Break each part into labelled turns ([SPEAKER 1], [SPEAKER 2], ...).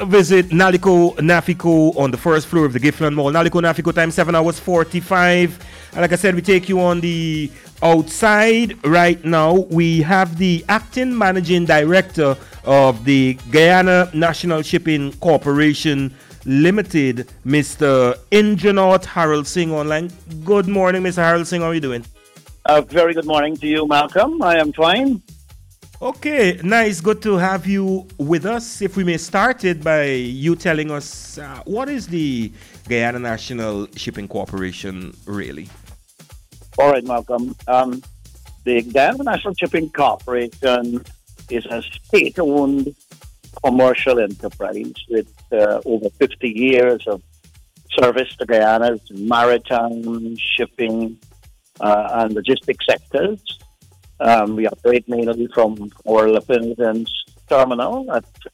[SPEAKER 1] visit Naliko Nafiko on the first floor of the Giffland Mall. Naliko Nafiko, time 7 hours 45. And like I said, we take you on the outside right now. We have the acting managing director of the Guyana National Shipping Corporation Limited, Mr. Indranaut Harold Singh online. Good morning, Mr. Harold Singh. How are you doing?
[SPEAKER 2] Very good morning to you, Malcolm. I am fine.
[SPEAKER 1] Okay, nice. Good to have you with us. If we may start it by you telling us what is the Guyana National Shipping Corporation really?
[SPEAKER 2] All right, Malcolm. The Guyana National Shipping Corporation is a state-owned commercial enterprise with over 50 years of service to Guyana's maritime, shipping, and logistics sectors. We operate mainly from our La Penitence terminal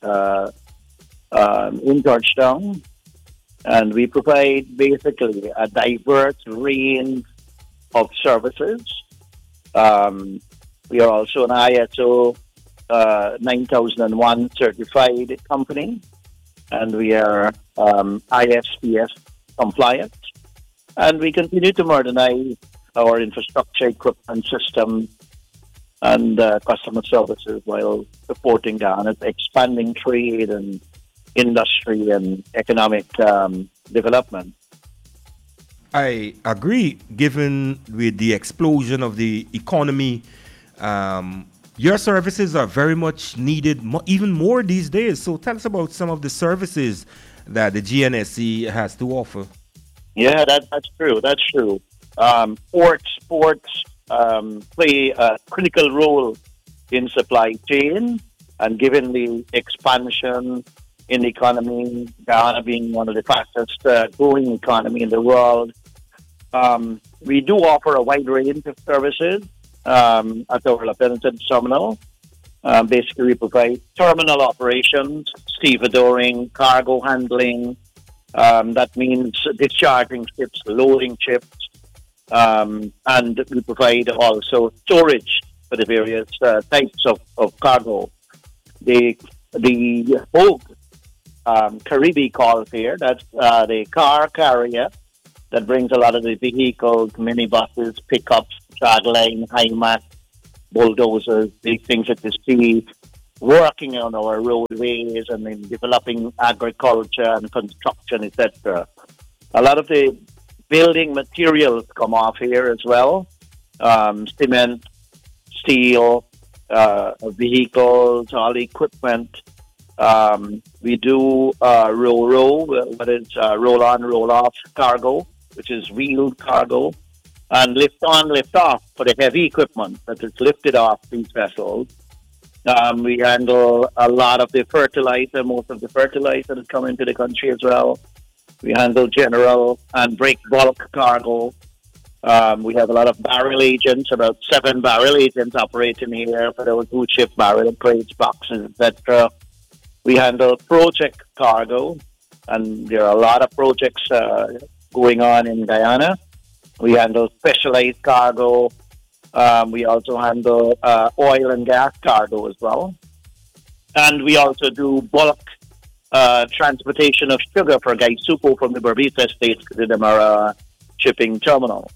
[SPEAKER 2] in Georgetown, and we provide basically a diverse range of services. We are also an ISO 9001 certified company, and we are ISPS compliant, and we continue to modernize our infrastructure, equipment, system, and customer services while supporting Ghana's expanding trade and industry and economic development.
[SPEAKER 1] I agree. Given with the explosion of the economy, your services are very much needed, even more these days. So tell us about some of the services that the GNSC has to offer.
[SPEAKER 2] Yeah, that's true. That's true. Ports play a critical role in supply chain, and given the expansion in the economy, Ghana being one of the fastest growing economy in the world, we do offer a wide range of services at our La Penitence terminal. Basically, we provide terminal operations, stevedoring, cargo handling. That means discharging ships, loading ships. And we provide also storage for the various types of cargo. The Hogue Caribbean calls here, that's the car carrier that brings a lot of the vehicles, minibuses, pickups, dragline, high-mass, bulldozers, these things that you see working on our roadways and in developing agriculture and construction, etc. A lot of the building materials come off here as well. Cement, steel, vehicles, all equipment. We do roll, what is roll-on, roll-off cargo, which is wheeled cargo, and lift-on, lift-off for the heavy equipment that is lifted off these vessels. We handle a lot of the fertilizer, most of the fertilizer that come into the country as well. We handle general and break bulk cargo. We have a lot of barrel agents, about 7 barrel agents operating here for those who ship barrel crates, boxes, etc. We handle project cargo, and there are a lot of projects going on in Guyana. We handle specialized cargo. We also handle oil and gas cargo as well. And we also do bulk transportation of sugar for Gaisupo from the Berbice Estate to the Damara shipping terminal.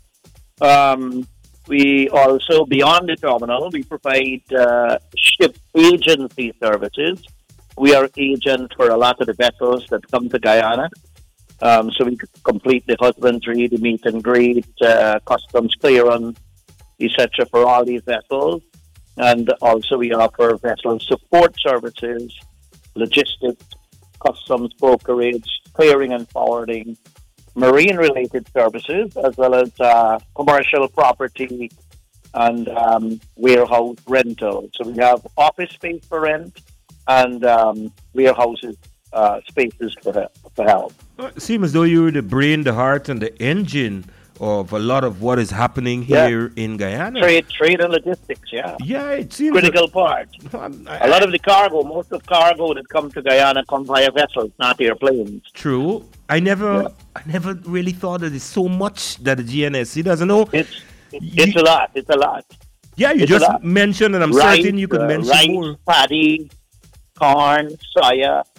[SPEAKER 2] We also, beyond the terminal, we provide ship agency services. We are agents for a lot of the vessels that come to Guyana. So we complete the husbandry, the meet and greet, customs clearance, etc. for all these vessels. And also we offer vessel support services, logistics, customs brokerage, clearing and forwarding, marine-related services, as well as commercial property and warehouse rental. So we have office space for rent and warehouses spaces for help.
[SPEAKER 1] It seems as though you're the brain, the heart, and the engine of a lot of what is happening here in Guyana.
[SPEAKER 2] Trade and logistics,
[SPEAKER 1] Yeah, it seems
[SPEAKER 2] critical part. A lot of the cargo, most of cargo that comes to Guyana comes via vessels, not airplanes.
[SPEAKER 1] True. I never really thought that it's so much that the GNSC doesn't know.
[SPEAKER 2] It's a lot. It's a lot.
[SPEAKER 1] Yeah, you just mentioned, and I'm certain you could mention
[SPEAKER 2] rice,
[SPEAKER 1] more.
[SPEAKER 2] Paddy, corn, soya,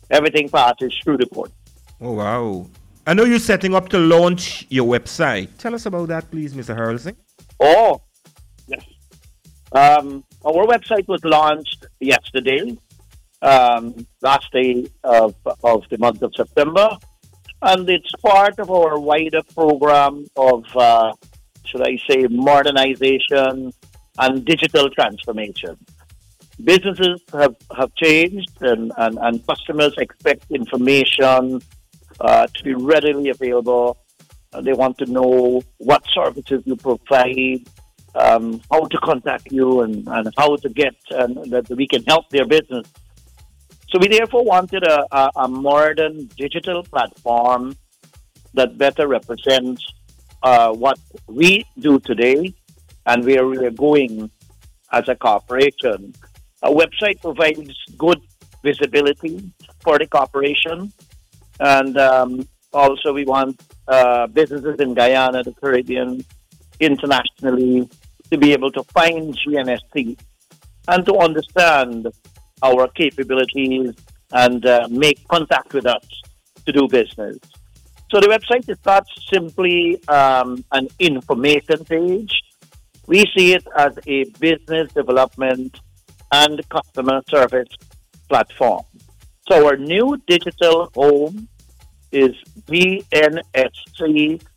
[SPEAKER 2] everything passes through the port.
[SPEAKER 1] Oh, wow. I know you're setting up to launch your website. Tell us about that, please, Mr. Harrelson.
[SPEAKER 2] Oh, yes. Our website was launched yesterday, last day of the month of September, and it's part of our wider program of, should I say, modernization and digital transformation. Businesses have changed, and customers expect information to be readily available. They want to know what services you provide, how to contact you, and how to get, and that we can help their business. So we therefore wanted a modern digital platform that better represents what we do today and where we are going as a corporation. A website provides good visibility for the corporation, and also we want businesses in Guyana, the Caribbean, internationally, to be able to find GNSC and to understand our capabilities and make contact with us to do business. So the website is not simply an information page. We see it as a business development and customer service platform. So our new digital home is gnSC.gy.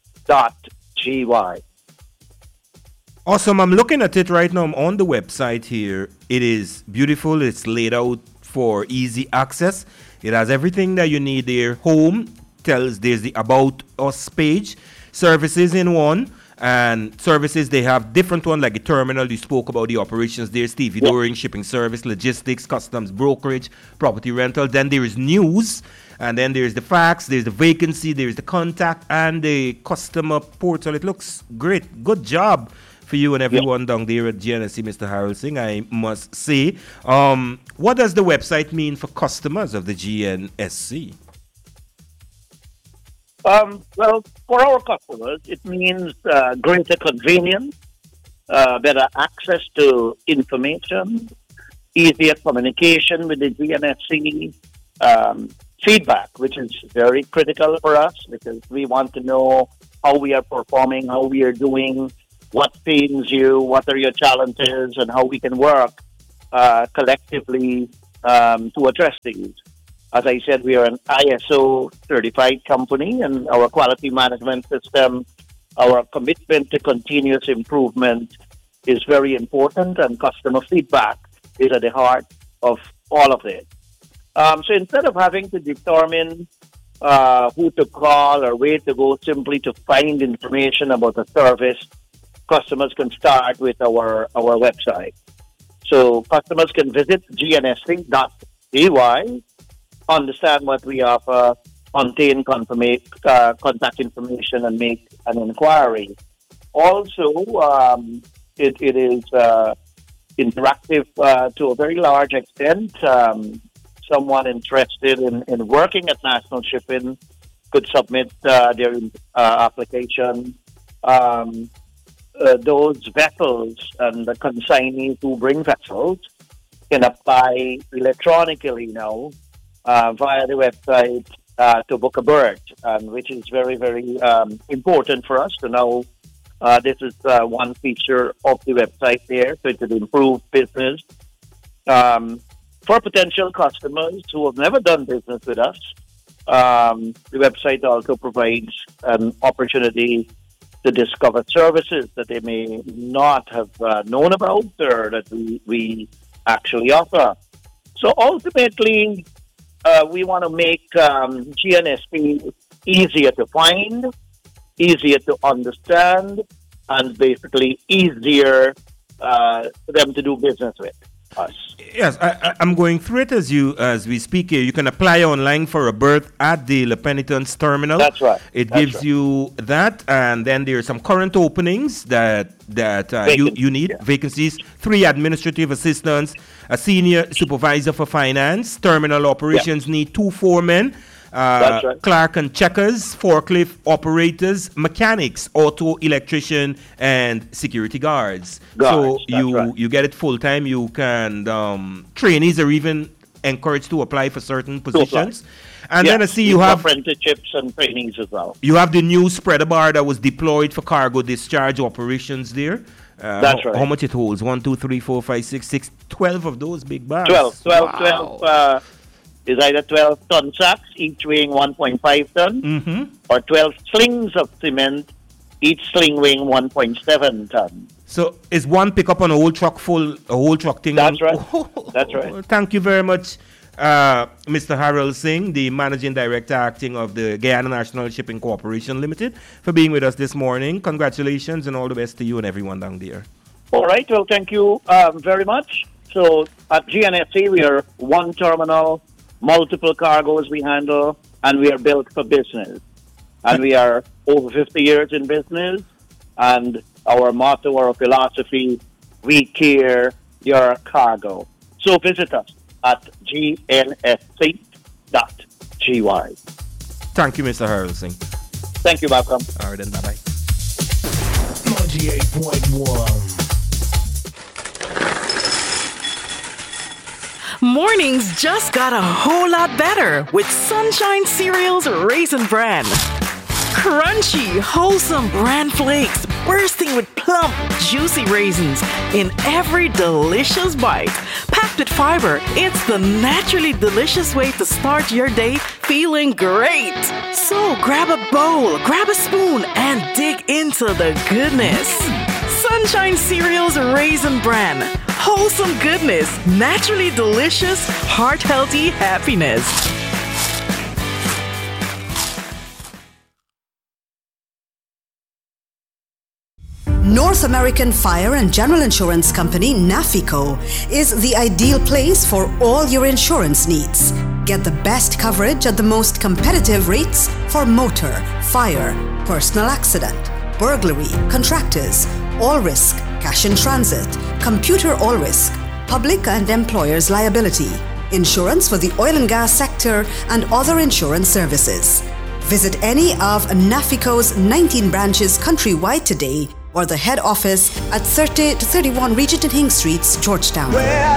[SPEAKER 1] Awesome. I'm looking at it right now. I'm on the website here. It is beautiful. It's laid out for easy access. It has everything that you need there. Home tells there's the About Us page. Services in one. And services, they have different ones like the terminal. You spoke about the operations there. Stevie Doring, shipping service, logistics, customs, brokerage, property rental. Then there is news. And then there's the facts, there's the vacancy, there's the contact, and the customer portal. It looks great. Good job for you and everyone down there at GNSC, Mr. Harrelson, I must say. What does the website mean for customers of the GNSC?
[SPEAKER 2] Well, for our customers, it means greater convenience, better access to information, easier communication with the GNSC, feedback, which is very critical for us because we want to know how we are performing, how we are doing, what pains you, what are your challenges, and how we can work collectively to address these. As I said, we are an ISO certified company, and our quality management system, our commitment to continuous improvement is very important, and customer feedback is at the heart of all of it. So instead of having to determine who to call or where to go simply to find information about a service, customers can start with our website. So customers can visit gnSC.gy, understand what we offer, obtain contact information, and make an inquiry. Also, it is interactive to a very large extent. Someone interested in working at National Shipping could submit their application. Those vessels and the consignees who bring vessels can apply electronically now via the website to book a berth, which is very, very important for us to know. This is one feature of the website there, so it will improve business. For potential customers who have never done business with us, the website also provides an opportunity to discover services that they may not have known about or that we actually offer. So ultimately, we want to make GNSP easier to find, easier to understand, and basically easier for them to do business with us.
[SPEAKER 1] Yes, I'm going through it as we speak here. You can apply online for a berth at the Le Penitence terminal.
[SPEAKER 2] That's right.
[SPEAKER 1] It gives you that, and then there are some current openings that you need.
[SPEAKER 2] Yeah.
[SPEAKER 1] Vacancies: 3 administrative assistants, a senior supervisor for finance. Terminal operations need 2 foremen.
[SPEAKER 2] That's right.
[SPEAKER 1] Clerk and checkers, forklift operators, mechanics, auto electrician, and security guards. So
[SPEAKER 2] That's right.
[SPEAKER 1] you get it full time. You can trainees are even encouraged to apply for certain
[SPEAKER 2] To apply.
[SPEAKER 1] positions. And then I see you
[SPEAKER 2] Even
[SPEAKER 1] have
[SPEAKER 2] apprenticeships and trainees as well.
[SPEAKER 1] you have the new spreader bar that was deployed for cargo discharge operations there.
[SPEAKER 2] That's right.
[SPEAKER 1] How much it holds? 1, 2, 3, 4, 5, 6, 6, 12 of those big bars.
[SPEAKER 2] 12
[SPEAKER 1] Wow.
[SPEAKER 2] is either 12 ton sacks, each weighing 1.5 ton,
[SPEAKER 1] Mm-hmm.
[SPEAKER 2] or 12 slings of cement, each sling weighing 1.7 ton.
[SPEAKER 1] So is one pickup on a whole truck full, a whole truck thing?
[SPEAKER 2] That's right. That's right.
[SPEAKER 1] Thank you very much, Mr. Harold Singh, the Managing Director acting of the Guyana National Shipping Corporation Limited, for being with us this morning. Congratulations and all the best to you and everyone down there.
[SPEAKER 2] All right. Well, thank you very much. So at GNSA, we are one terminal, multiple cargoes we handle, and we are built for business. And we are over 50 years in business, and our motto, our philosophy, we care your cargo. So visit us at gnsa.gy.
[SPEAKER 1] Thank you, Mr. Harold Singh.
[SPEAKER 2] Thank you, Malcolm.
[SPEAKER 1] All right, then, bye-bye.
[SPEAKER 3] 98.1.
[SPEAKER 4] Mornings just got a whole lot better with Sunshine Cereal's Raisin Bran. Crunchy, wholesome bran flakes bursting with plump, juicy raisins in every delicious bite. Packed with fiber, it's the naturally delicious way to start your day feeling great. So grab a bowl, grab a spoon, and dig into the goodness. Sunshine Cereal's Raisin Bran. Wholesome goodness, naturally delicious, heart-healthy happiness.
[SPEAKER 5] North American Fire and General Insurance Company, NAFICO, is the ideal place for all your insurance needs. Get the best coverage at the most competitive rates for motor, fire, personal accident, burglary, contractors, all risk, cash in transit, computer all risk, public and employers liability, insurance for the oil and gas sector, and other insurance services. Visit any of NAFICO's 19 branches countrywide today, or the head office at 30 to 31 Regent and Hing Streets, Georgetown.